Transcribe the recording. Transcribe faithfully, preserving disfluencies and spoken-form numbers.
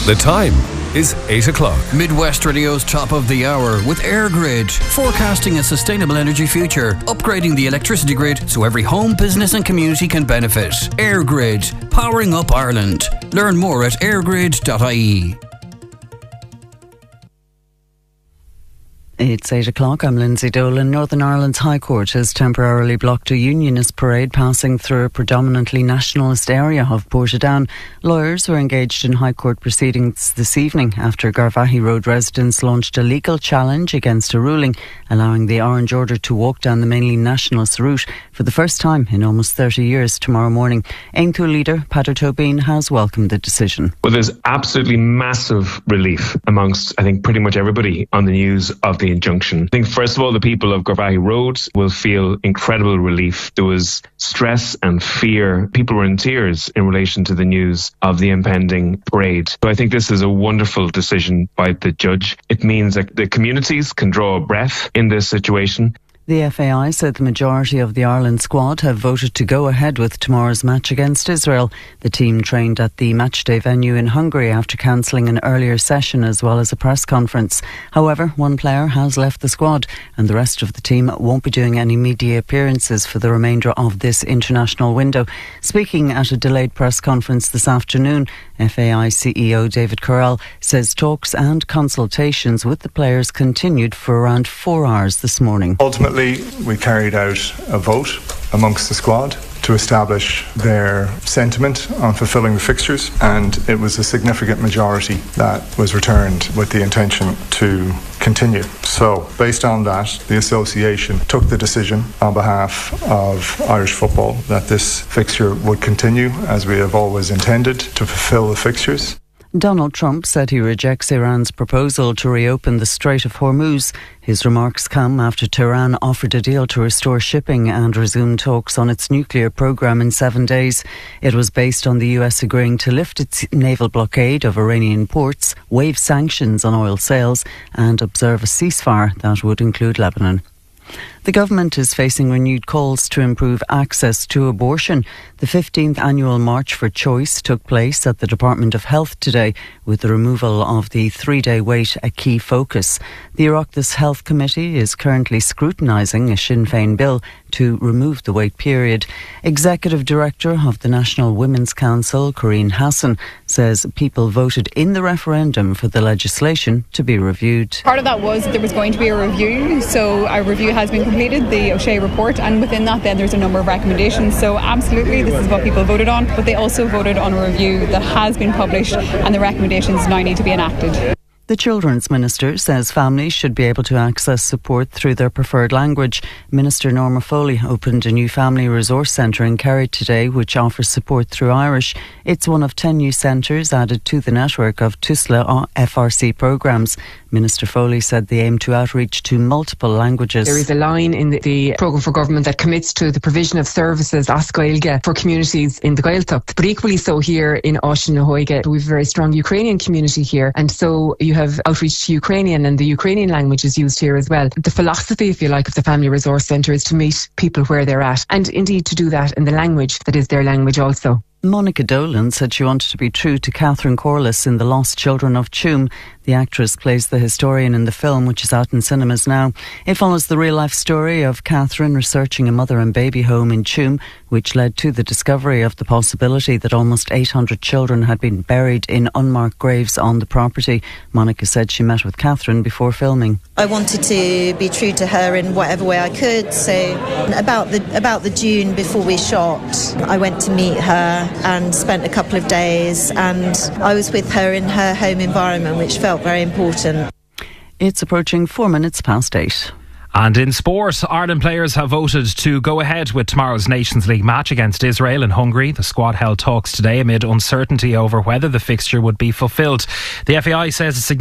The time is eight o'clock. Midwest Radio's top of the hour with EirGrid, forecasting a sustainable energy future, upgrading the electricity grid so every home, business and community can benefit. EirGrid, powering up Ireland. Learn more at airgrid dot I E. It's eight o'clock. I'm Lindsay Dolan. Northern Ireland's High Court has temporarily blocked a unionist parade passing through a predominantly nationalist area of Portadown. Lawyers were engaged in High Court proceedings this evening after Garvaghey Road residents launched a legal challenge against a ruling allowing the Orange Order to walk down the mainly nationalist route for the first time in almost thirty years tomorrow morning. Aonchu leader Peadar Tóibín has welcomed the decision. Well, there's absolutely massive relief amongst, I think, pretty much everybody on the news of the injunction. I think, first of all, the people of Garvaghey Road will feel incredible relief. There was stress and fear. People were in tears in relation to the news of the impending parade. So I think this is a wonderful decision by the judge. It means that the communities can draw a breath in this situation. The F A I said the majority of the Ireland squad have voted to go ahead with tomorrow's match against Israel. The team trained at the matchday venue in Hungary after cancelling an earlier session as well as a press conference. However, one player has left the squad and the rest of the team won't be doing any media appearances for the remainder of this international window. Speaking at a delayed press conference this afternoon, F A I C E O David Currell says talks and consultations with the players continued for around four hours this morning. Ultimately, we carried out a vote amongst the squad to establish their sentiment on fulfilling the fixtures, and it was a significant majority that was returned with the intention to continue. So, based on that, the association took the decision on behalf of Irish football that this fixture would continue as we have always intended, to fulfil the fixtures. Donald Trump said he rejects Iran's proposal to reopen the Strait of Hormuz. His remarks come after Tehran offered a deal to restore shipping and resume talks on its nuclear program in seven days. It was based on the U S agreeing to lift its naval blockade of Iranian ports, waive sanctions on oil sales and observe a ceasefire that would include Lebanon. The government is facing renewed calls to improve access to abortion. The fifteenth annual March for Choice took place at the Department of Health today, with the removal of the three-day wait a key focus. The Oireachtas Health Committee is currently scrutinising a Sinn Féin bill to remove the wait period. Executive Director of the National Women's Council, Corinne Hassan, says people voted in the referendum for the legislation to be reviewed. Part of that was that there was going to be a review, so a review has been completed, the O'Shea report, and within that then there's a number of recommendations. So absolutely this is what people voted on, but they also voted on a review that has been published and the recommendations now need to be enacted. The Children's Minister says families should be able to access support through their preferred language. Minister Norma Foley opened a new family resource centre in Kerry today which offers support through Irish. It's one of ten new centres added to the network of TUSLA F R C programmes. Minister Foley said they aim to outreach to multiple languages. There is a line in the, the programme for government that commits to the provision of services as Gaeilge for communities in the Gaeltacht. But equally so here in Oisín na Hóige, we have a very strong Ukrainian community here, and so you have outreach to Ukrainian, and the Ukrainian language is used here as well. The philosophy, if you like, of the Family Resource Centre is to meet people where they're at, and indeed to do that in the language that is their language also. Monica Dolan said she wanted to be true to Catherine Corless in The Lost Children of Tuam. The actress plays the historian in the film, which is out in cinemas now. It follows the real-life story of Catherine researching a mother and baby home in Tuam, which led to the discovery of the possibility that almost eight hundred children had been buried in unmarked graves on the property. Monica said she met with Catherine before filming. I wanted to be true to her in whatever way I could. So about the about the June before we shot, I went to meet her and spent a couple of days, and I was with her in her home environment, which felt very important. It's approaching four minutes past eight. And in sport, Ireland players have voted to go ahead with tomorrow's Nations League match against Israel and Hungary. The squad held talks today amid uncertainty over whether the fixture would be fulfilled. The F A I says a significant